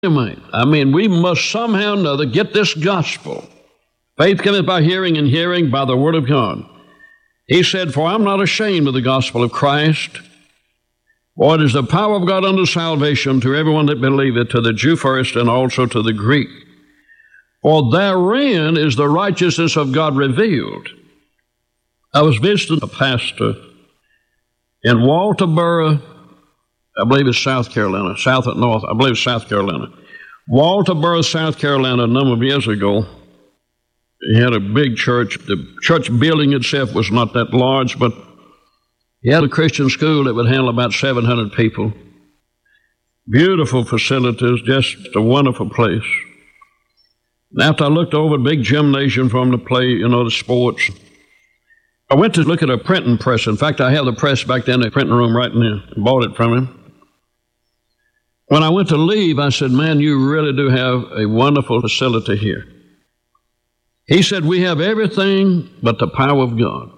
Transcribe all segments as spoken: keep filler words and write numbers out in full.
dynamite. I mean, we must somehow or another get this gospel. Faith cometh by hearing, and hearing by the word of God. He said, for I'm not ashamed of the gospel of Christ, for it is the power of God unto salvation to everyone that believeth, to the Jew first, and also to the Greek. For therein is the righteousness of God revealed. I was visiting a pastor in Walterboro, I believe it's South Carolina, south and north, I believe it's South Carolina. Walterboro, South Carolina, a number of years ago. He had a big church. The church building itself was not that large, but he had a Christian school that would handle about seven hundred people. Beautiful facilities, just a wonderful place. And after I looked over the big gymnasium for him to play, you know, the sports, I went to look at a printing press. In fact, I have the press back there in the printing room right now. I bought it from him. When I went to leave, I said, man, you really do have a wonderful facility here. He said, we have everything but the power of God.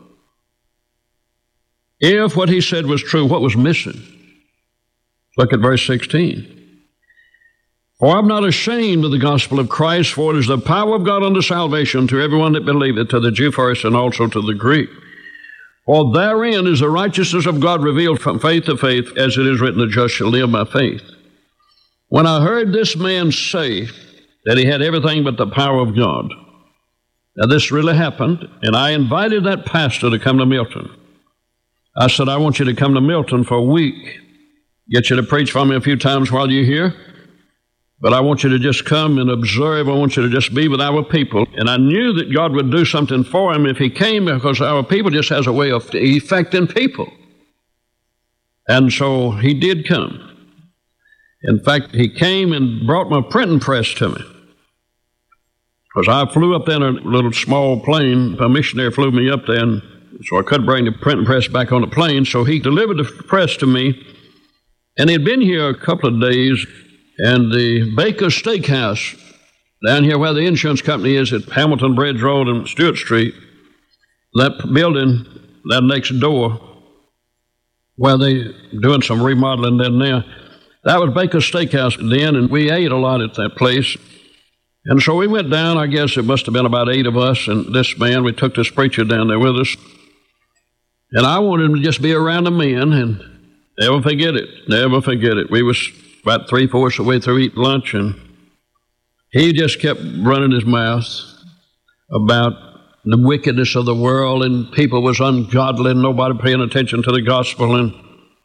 If what he said was true, what was missing? Look at verse sixteen. For I'm not ashamed of the gospel of Christ, for it is the power of God unto salvation to everyone that believeth, to the Jew first, and also to the Greek. For therein is the righteousness of God revealed from faith to faith, as it is written, the just shall live by faith. When I heard this man say that he had everything but the power of God, now this really happened, and I invited that pastor to come to Milton. I said, I want you to come to Milton for a week, get you to preach for me a few times while you're here, but I want you to just come and observe. I want you to just be with our people. And I knew that God would do something for him if he came, because our people just has a way of affecting people. And so he did come. In fact, he came and brought my printing press to me. Because I flew up there in a little small plane. A missionary flew me up there, and so I couldn't bring the printing press back on the plane. So he delivered the press to me, and he'd been here a couple of days, and the Baker Steakhouse down here where the insurance company is at Hamilton Bridge Road and Stewart Street, that building, that next door, where they doing some remodeling down there, that was Baker Steakhouse then, and we ate a lot at that place. And so we went down. I guess it must have been about eight of us, and this man, we took this preacher down there with us. And I wanted him to just be around the men, and never forget it, never forget it. We was about three-fourths of the way through eating lunch, and he just kept running his mouth about the wickedness of the world, and people was ungodly, and nobody paying attention to the gospel. And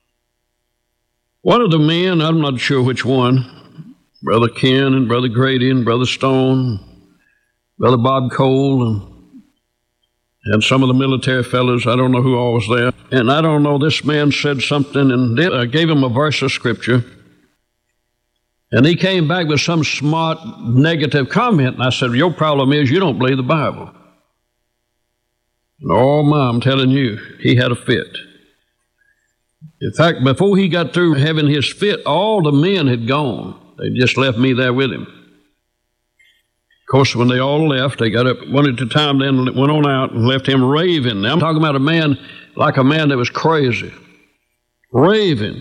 one of the men, I'm not sure which one, Brother Ken and Brother Grady and Brother Stone, Brother Bob Cole, and, and some of the military fellows, I don't know who all was there. And I don't know, this man said something, and I gave him a verse of Scripture. And he came back with some smart negative comment, and I said, your problem is you don't believe the Bible. And oh, my, I'm telling you, he had a fit. In fact, before he got through having his fit, all the men had gone. They just left me there with him. Of course, when they all left, they got up one at a time, then went on out and left him raving. Now, I'm talking about a man like a man that was crazy, raving.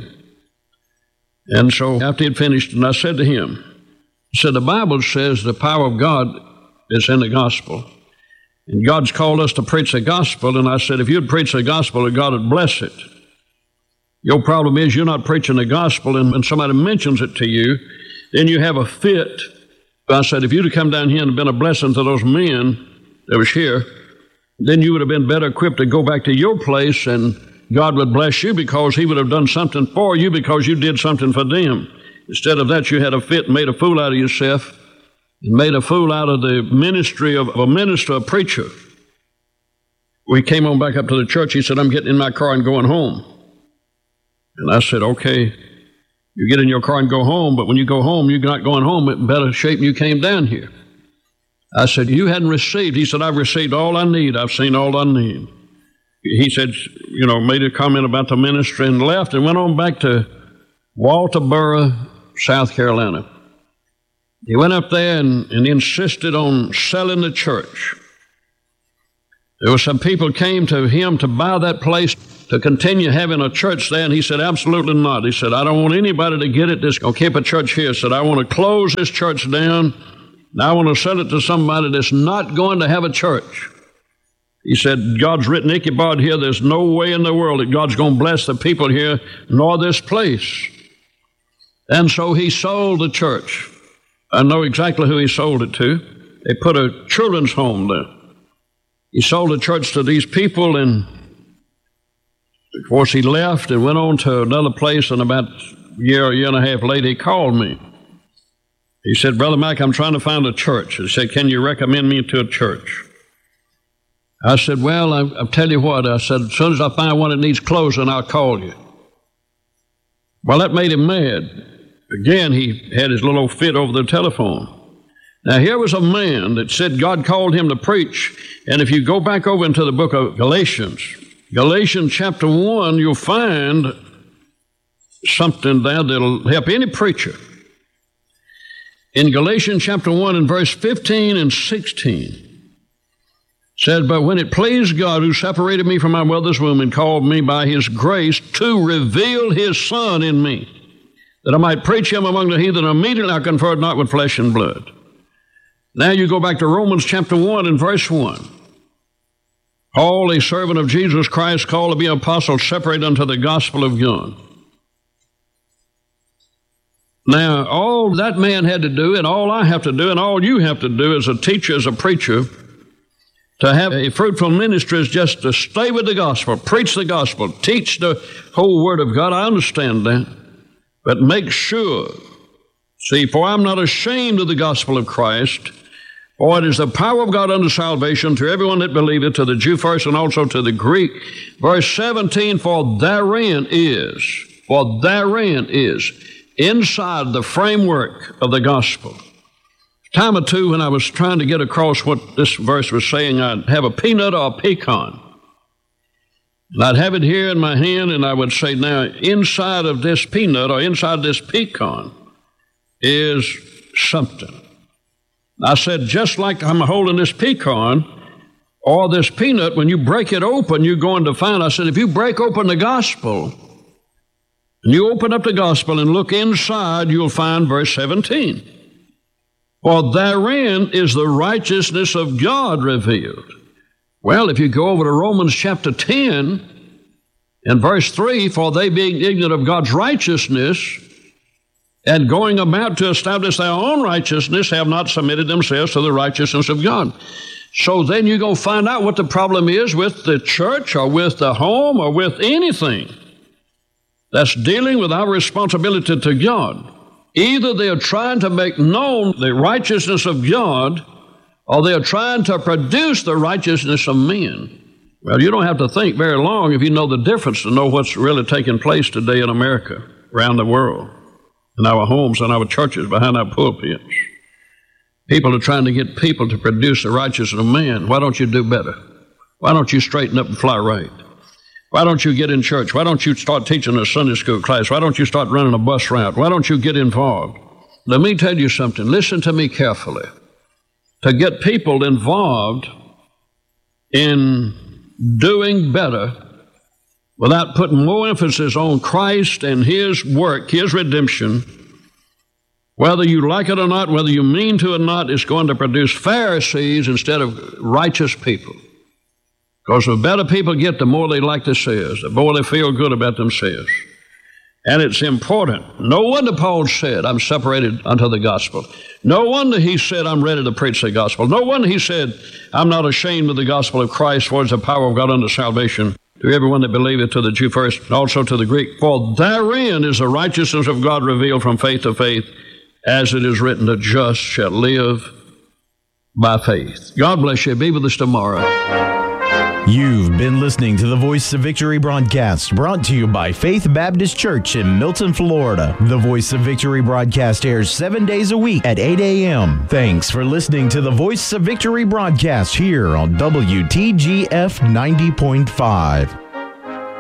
And so after he'd finished, and I said to him, I said, the Bible says the power of God is in the gospel. And God's called us to preach the gospel. And I said, if you'd preach the gospel, God would bless it. Your problem is you're not preaching the gospel, and when somebody mentions it to you, then you have a fit. I said, if you'd have come down here and been a blessing to those men that was here, then you would have been better equipped to go back to your place, and God would bless you because he would have done something for you because you did something for them. Instead of that, you had a fit and made a fool out of yourself and made a fool out of the ministry of a minister, a preacher. We came on back up to the church. He said, I'm getting in my car and going home. And I said, okay, you get in your car and go home, but when you go home, you're not going home in better shape than you came down here. I said, you hadn't received. He said, I've received all I need. I've seen all I need. He said, you know, made a comment about the ministry and left and went on back to Walterboro, South Carolina. He went up there and, and insisted on selling the church. There were some people came to him to buy that place. to continue having a church there? And he said, absolutely not. He said, I don't want anybody to get it that's going to keep a church here. He said, I want to close this church down, and I want to sell it to somebody that's not going to have a church. He said, God's written Ichabod here. There's no way in the world that God's going to bless the people here, nor this place. And so he sold the church. I know exactly who he sold it to. They put a children's home there. He sold the church to these people, and of course he left and went on to another place, and about a year, a year and a half later, he called me. He said, Brother Mac, I'm trying to find a church. He said, can you recommend me to a church? I said, well, I, I'll tell you what. I said, as soon as I find one that needs closing, I'll call you. Well, that made him mad. Again, he had his little fit over the telephone. Now, here was a man that said God called him to preach, and if you go back over into the book of Galatians, Galatians chapter one, you'll find something there that'll help any preacher. In Galatians chapter one and verse fifteen and sixteen, said, but when it pleased God, who separated me from my mother's womb and called me by his grace to reveal his Son in me, that I might preach him among the heathen, immediately I conferred not with flesh and blood. Now you go back to Romans chapter one and verse one. Paul, a servant of Jesus Christ, called to be an apostle, separated unto the gospel of God. Now, all that man had to do, and all I have to do, and all you have to do as a teacher, as a preacher, to have a fruitful ministry is just to stay with the gospel, preach the gospel, teach the whole word of God. I understand that. But make sure, see, for I'm not ashamed of the gospel of Christ, for it is the power of God unto salvation to everyone that believeth, to the Jew first and also to the Greek. Verse seventeen, for therein is, for therein is, inside the framework of the gospel. Time or two when I was trying to get across what this verse was saying, I'd have a peanut or a pecan. And I'd have it here in my hand, and I would say, now, inside of this peanut or inside this pecan is something. I said, just like I'm holding this pecan or this peanut, when you break it open, you're going to find, I said, if you break open the gospel, and you open up the gospel and look inside, you'll find verse seventeen. For therein is the righteousness of God revealed. Well, if you go over to Romans chapter ten and verse three, for they being ignorant of God's righteousness and going about to establish their own righteousness have not submitted themselves to the righteousness of God. So then you go find out what the problem is with the church or with the home or with anything that's dealing with our responsibility to God. Either they are trying to make known the righteousness of God, or they are trying to produce the righteousness of men. Well, you don't have to think very long if you know the difference to know what's really taking place today in America, around the world, in our homes and our churches, behind our pulpits. People are trying to get people to produce the righteousness of man. Why don't you do better? Why don't you straighten up and fly right? Why don't you get in church? Why don't you start teaching a Sunday school class? Why don't you start running a bus route? Why don't you get involved? Let me tell you something. Listen to me carefully. To get people involved in doing better without putting more emphasis on Christ and his work, his redemption, whether you like it or not, whether you mean to or not, it's going to produce Pharisees instead of righteous people. Because the better people get, the more they like themselves, the more they feel good about themselves. And it's important. No wonder Paul said, I'm separated unto the gospel. No wonder he said, I'm ready to preach the gospel. No wonder he said, I'm not ashamed of the gospel of Christ, for it's the power of God unto salvation to everyone that believeth, to the Jew first, and also to the Greek. For therein is the righteousness of God revealed from faith to faith, as it is written, the just shall live by faith. God bless you. Be with us tomorrow. You've been listening to the Voice of Victory broadcast, brought to you by Faith Baptist Church in Milton, Florida. The Voice of Victory broadcast airs seven days a week at eight a.m. Thanks for listening to the Voice of Victory broadcast here on W T G F ninety point five.